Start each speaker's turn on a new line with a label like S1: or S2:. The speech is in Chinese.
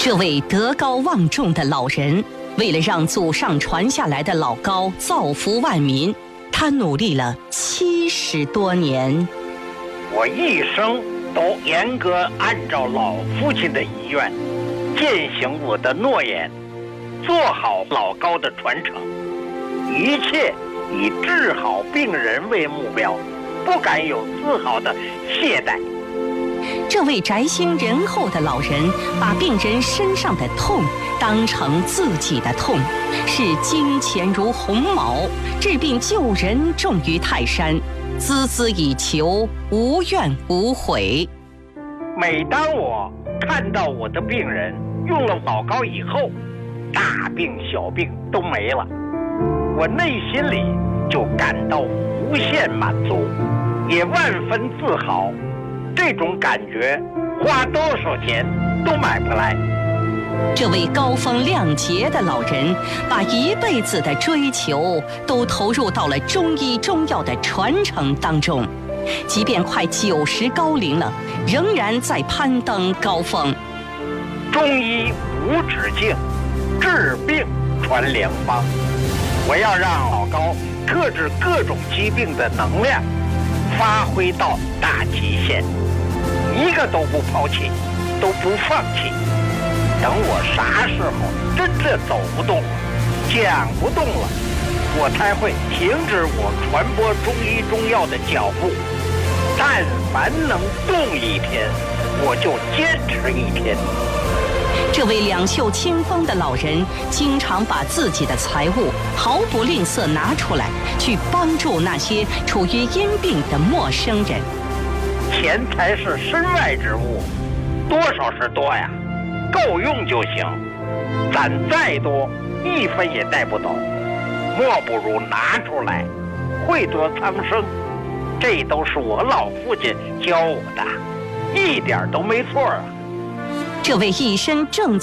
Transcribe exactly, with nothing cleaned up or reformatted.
S1: 这位德高望重的老人，为了让祖上传下来的老高造福万民，他努力了七十多年。
S2: 我一生都严格按照老父亲的遗愿，践行我的诺言，做好老高的传承，一切以治好病人为目标，不敢有丝毫的懈怠。
S1: 这位宅心仁厚的老人，把病人身上的痛当成自己的痛，视金钱如鸿毛，治病救人重于泰山，孜孜以求，无怨无悔。
S2: 每当我看到我的病人用了老高以后，大病小病都没了，我内心里就感到无限满足，也万分自豪。这种感觉花多少钱都买不来。
S1: 这位高风亮节的老人，把一辈子的追求都投入到了中医中药的传承当中，即便快九十高龄了，仍然在攀登高峰。
S2: 中医无止境，治病传良方。我要让老高克制各种疾病的能量发挥到大极限，一个都不抛弃，都不放弃。等我啥时候真正走不动了，讲不动了，我才会停止我传播中医中药的脚步。但凡能动一天，我就坚持一天。
S1: 这位两袖清风的老人，经常把自己的财物毫不吝啬拿出来，去帮助那些处于因病的陌生人。
S2: 钱财是身外之物，多少是多呀，够用就行。攒再多，一分也带不走，莫不如拿出来，惠泽苍生。这都是我老父亲教我的，一点都没错啊。
S1: 这位一身正